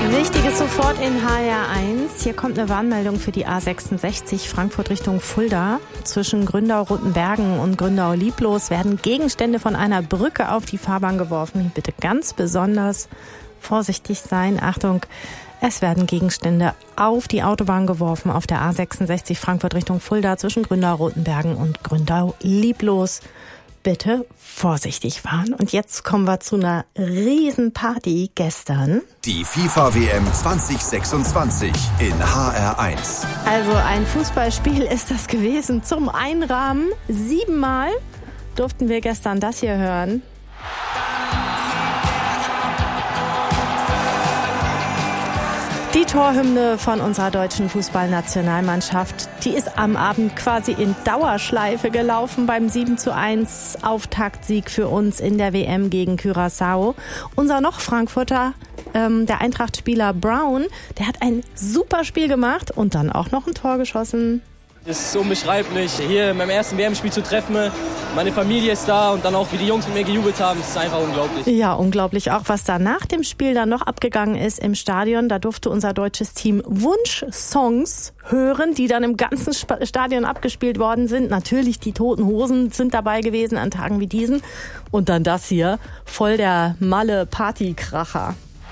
Wichtiges sofort in HR1. Hier kommt eine Warnmeldung für die A66 Frankfurt Richtung Fulda. Zwischen Gründau-Rothenbergen und Gründau-Lieblos werden Gegenstände von einer Brücke auf die Fahrbahn geworfen. Hier bitte ganz besonders vorsichtig sein. Achtung, es werden Gegenstände auf die Autobahn geworfen auf der A66 Frankfurt Richtung Fulda zwischen Gründau-Rothenbergen und Gründau-Lieblos. Bitte vorsichtig fahren. Und jetzt kommen wir zu einer Riesenparty gestern. Die FIFA-WM 2026 in HR1. Also ein Fußballspiel ist das gewesen zum Einrahmen. 7-mal durften wir gestern das hier hören. Die Torhymne von unserer deutschen Fußballnationalmannschaft, die ist am Abend quasi in Dauerschleife gelaufen beim 7:1 Auftaktsieg für uns in der WM gegen Curaçao. Unser noch Frankfurter, der Eintracht-Spieler Brown, der hat ein super Spiel gemacht und dann auch noch ein Tor geschossen. Es ist unbeschreiblich, hier in meinem ersten WM-Spiel zu treffen. Meine Familie ist da und dann auch, wie die Jungs mit mir gejubelt haben, das ist einfach unglaublich. Ja, unglaublich auch, was da nach dem Spiel dann noch abgegangen ist im Stadion. Da durfte unser deutsches Team Wunschsongs hören, die dann im ganzen Stadion abgespielt worden sind. Natürlich, die Toten Hosen sind dabei gewesen an Tagen wie diesen. Und dann das hier, voll der Malle-Partykracher.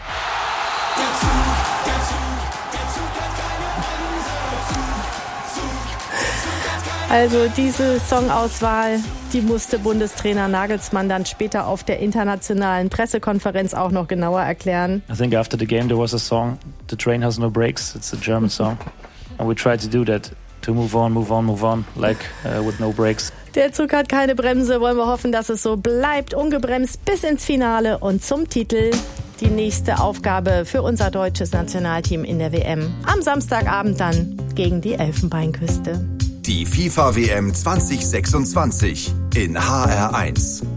Also diese Songauswahl, die musste Bundestrainer Nagelsmann dann später auf der internationalen Pressekonferenz auch noch genauer erklären. I think after the game there was a song, The Train Has No Brakes. It's a German song. And we tried to do that, to move on, like with no brakes. Der Zug hat keine Bremse, wollen wir hoffen, dass es so bleibt, ungebremst bis ins Finale und zum Titel. Die nächste Aufgabe für unser deutsches Nationalteam in der WM. Am Samstagabend dann gegen die Elfenbeinküste. Die FIFA-WM 2026 in HR1.